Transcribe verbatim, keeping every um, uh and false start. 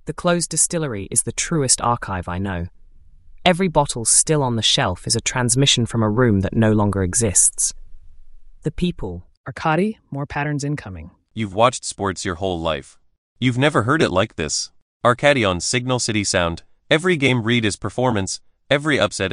The closed distillery is the truest archive I know. Every bottle still on the shelf is a transmission from a room that no longer exists. The people. Arkady, more patterns incoming. You've watched sports your whole life. You've never heard it like this. Arkady on Signal City Sound. Every game read is performance, every upset